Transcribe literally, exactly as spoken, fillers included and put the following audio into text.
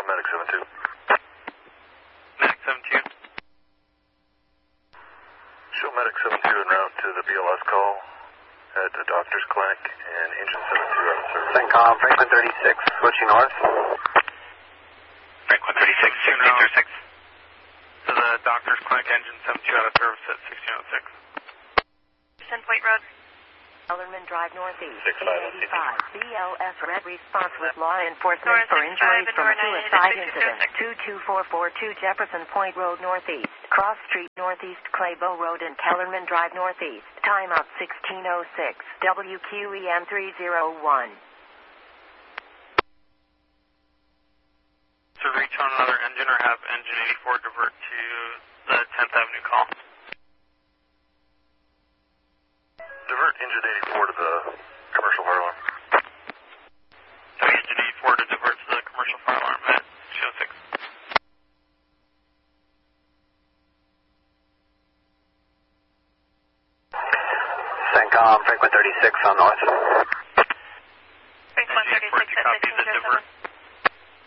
Medic seven two. Medic seven two. Show Medic seven two en route to the B L S call at the doctor's clinic and engine seven two out of service. CENTCOM, Franklin thirty-six, switching north. Franklin thirty-six, sixteen oh six. To the doctor's clinic, engine seven two out of service at sixteen oh six. Ten Point Road. Ellerman Drive Northeast, Six eight five eighty-five. B L S Red response with law enforcement Nora for six injuries five from and a Nora nine suicide eight six incident. six. two two four four two Jefferson Point Road Northeast, Cross Street Northeast, Claybo Road and Kellerman Drive Northeast. Time out sixteen oh six. W Q E M three oh one. To reach on another engine or have engine eighty-four divert to the tenth Avenue call. Divert engine eighty-four to the commercial fire alarm. So engine eighty-four to divert to the commercial fire alarm at sixteen oh six. CENTCOM, Franklin thirty-six on north. Franklin Engine eighty-four thirty-six to at copy sixteen the oh divert. seven.